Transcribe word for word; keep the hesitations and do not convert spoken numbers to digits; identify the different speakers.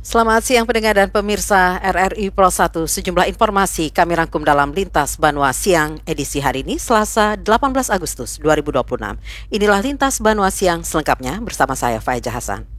Speaker 1: Selamat siang pendengar dan pemirsa R R I Pro satu. Sejumlah informasi kami rangkum dalam Lintas Banua Siang edisi hari ini Selasa delapan belas Agustus dua ribu dua puluh enam. Inilah Lintas Banua Siang selengkapnya bersama saya Faiza Hasan.